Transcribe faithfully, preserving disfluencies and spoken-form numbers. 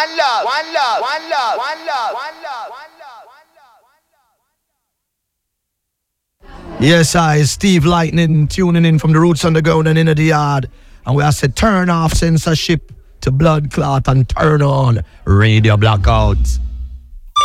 one love, one love, one love, one love, one love, one love. Yes, I, Steve Lightning, tuning in from the Roots Underground and Inna the Yard. And we have said turn off censorship to blood clot and turn on Radio Blackout.